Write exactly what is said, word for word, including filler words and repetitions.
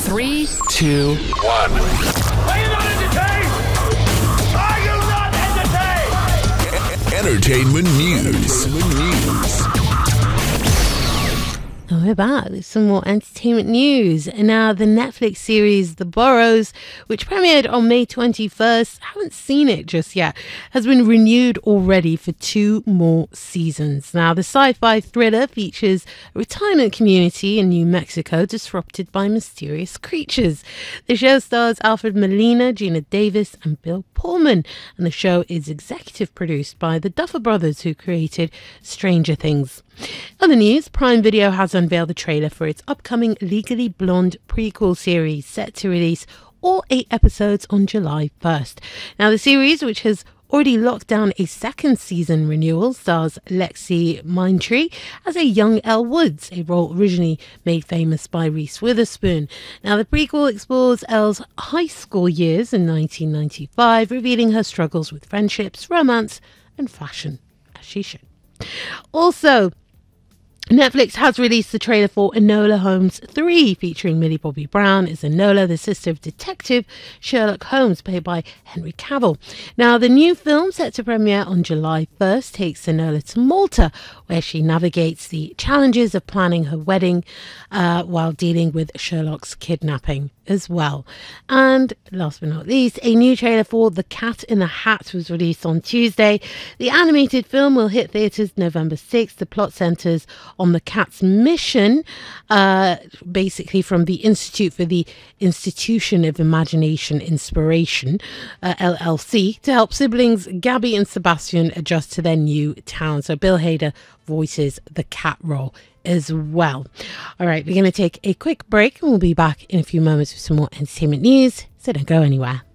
Three, two, one. Are you not entertained? Are you not entertained? Entertainment news. news. And we're back with some more entertainment news. And now the Netflix series The Boroughs, which premiered on May twenty-first, haven't seen it just yet, has been renewed already for two more seasons. Now the sci-fi thriller features a retirement community in New Mexico disrupted by mysterious creatures. The show stars Alfred Molina, Gina Davis and Bill Pullman, and the show is executive produced by the Duffer Brothers, who created Stranger Things. Other news, Prime Video has unveiled the trailer for its upcoming Legally Blonde prequel series, set to release all eight episodes on July first. Now, the series, which has already locked down a second season renewal, stars Lexi Mindtree as a young Elle Woods, a role originally made famous by Reese Witherspoon. Now, the prequel explores Elle's high school years in nineteen ninety-five, revealing her struggles with friendships, romance, and fashion, as she should. Also, Netflix has released the trailer for Enola Holmes three, featuring Millie Bobby Brown as Enola, the sister of Detective Sherlock Holmes, played by Henry Cavill. Now, the new film, set to premiere on July first, takes Enola to Malta, where she navigates the challenges of planning her wedding uh, while dealing with Sherlock's kidnapping as well. And last but not least, a new trailer for The Cat in the Hat was released on Tuesday. The animated film will hit theatres November sixth. The plot centres on the cat's mission, uh, basically from the Institute for the Institution of Imagination Inspiration, uh, L L C, to help siblings Gabby and Sebastian adjust to their new town. So Bill Hader voices the cat role as well. All right, we're going to take a quick break and we'll be back in a few moments with some more entertainment news, so don't go anywhere.